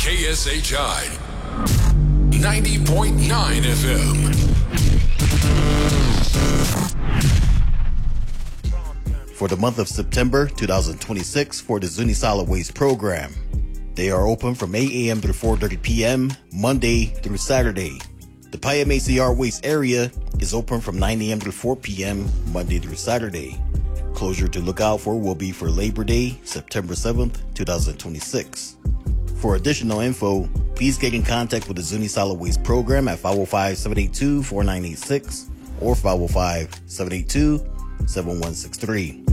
KSHI 90.9 FM. For the month of September 2026 for the Zuni Solid Waste Program. They are open from 8 a.m. to 4:30 p.m. Monday through Saturday. The Payam ACR Waste area is open from 9 a.m. to 4 p.m. Monday through Saturday. Closure to look out for will be for Labor Day, September 7th, 2026. For additional info, please get in contact with the Zuni Solid Waste Program at 505-782-4986 or 505-782-7163.